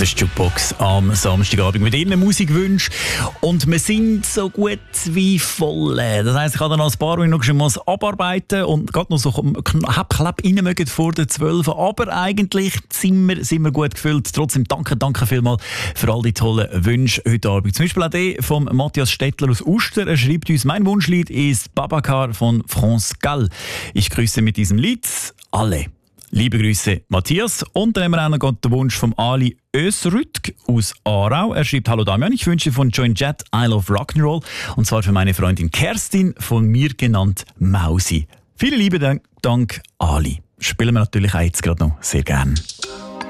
der Jukebox am Samstagabend mit Ihren Musikwünschen. Und wir sind so gut wie voll. Das heisst, ich habe dann als paar noch schon mal abarbeiten und gerade noch so knapp rein mögen vor der 12. Aber eigentlich sind wir gut gefüllt. Trotzdem danke vielmals für all die tollen Wünsche heute Abend. Zum Beispiel auch der von Matthias Stettler aus Uster. Er schreibt uns, mein Wunschlied ist Babacar von France Gall. Ich grüße mit diesem Lied alle. Liebe Grüße, Matthias. Und dann haben wir auch noch den Wunsch von Ali Ösrütg aus Aarau. Er schreibt, hallo Damian, ich wünsche von Joan Jett I Love Rock'n'Roll. Und zwar für meine Freundin Kerstin, von mir genannt Mausi. Vielen lieben Dank, Ali. Spielen wir natürlich auch jetzt gerade noch sehr gern.